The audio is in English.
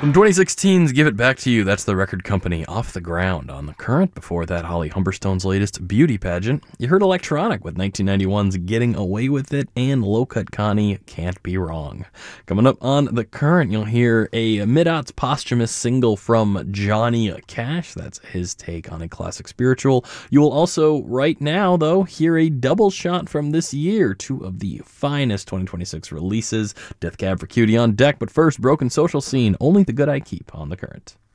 From 2016's Give It Back to You, that's the record company Off the Ground on The Current. Before that, Holly Humberstone's latest beauty pageant. You heard Electronic with 1991's Getting Away With It, and Low Cut Connie, Can't Be Wrong. Coming up on The Current, you'll hear a mid-aughts posthumous single from Johnny Cash. That's his take on a classic spiritual. You will also, right now, though, hear a double shot from this year. Two of the finest 2026 releases. Death Cab for Cutie on deck, but first, Broken Social Scene, Only the Good I Keep on The Current.